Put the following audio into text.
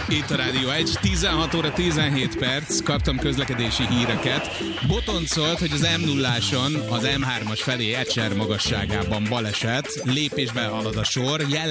Itt a Rádió 1, 16 óra 17 perc, kaptam közlekedési híreket. Botoncolt, hogy az M0-áson az M3-as felé Ecser magasságában baleset, lépésben halad a sor,